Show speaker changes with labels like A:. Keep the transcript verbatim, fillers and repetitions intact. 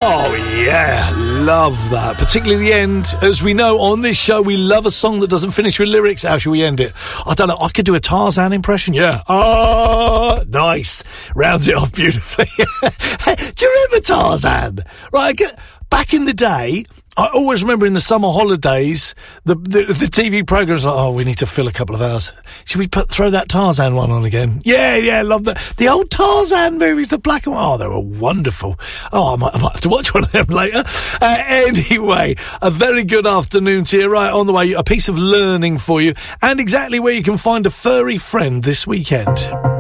A: Oh, yeah, love that. Particularly the end. As we know, on this show, we love a song that doesn't finish with lyrics. How shall we end it? I don't know. I could do a Tarzan impression. Yeah. Ah, nice. Rounds it off beautifully. Do you remember Tarzan? Right, back in the day, I always remember in the summer holidays, the the, the T V programmes like, oh, we need to fill a couple of hours. Should we put throw that Tarzan one on again? Yeah, yeah, love that. The old Tarzan movies, the black and white. Oh, they were wonderful. Oh, I might, I might have to watch one of them later. Uh, anyway, a very good afternoon to you. Right, on the way, a piece of learning for you and exactly where you can find a furry friend this weekend.